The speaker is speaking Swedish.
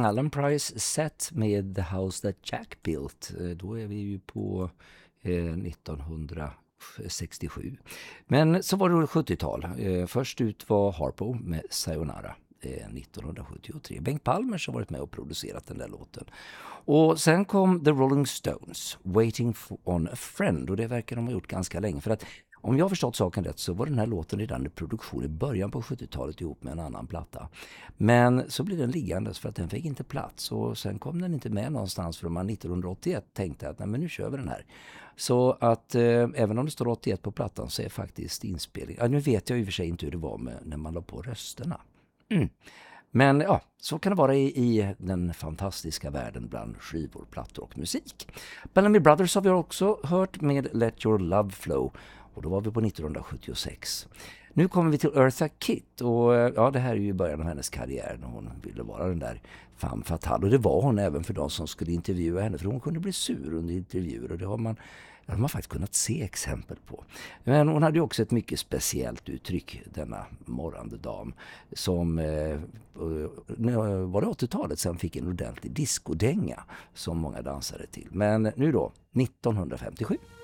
Alan Price Set med The House That Jack Built. Då är vi ju på 1967. Men så var det 70-tal. Först ut var Harpo med Sayonara 1973. Bengt Palmer som varit med och producerat den där låten. Och sen kom The Rolling Stones, Waiting on a Friend. Och det verkar de ha gjort ganska länge. För att om jag har förstått saken rätt så var den här låten redan i produktion i början på 70-talet ihop med en annan platta. Men så blev den liggandes för att den fick inte plats. Och sen kom den inte med någonstans för man 1981 tänkte att nej, men nu kör vi den här. Så att även om det står 81 på plattan så är faktiskt inspelning. Ja, nu vet jag i och för sig inte hur det var med, när man la på rösterna. Men ja, så kan det vara i den fantastiska världen bland skivor, plattor och musik. Bellamy Brothers har vi också hört med Let Your Love Flow. Och då var vi på 1976. Nu kommer vi till Eartha Kitt. Och ja, det här är ju början av hennes karriär när hon ville vara den där femme fatale. Och det var hon även för de som skulle intervjua henne. För hon kunde bli sur under intervjuer. Och det har man faktiskt kunnat se exempel på. Men hon hade ju också ett mycket speciellt uttryck, denna morrande dam. Som var det 80-talet sen fick en ordentlig diskodänga som många dansade till. Men nu då, 1957.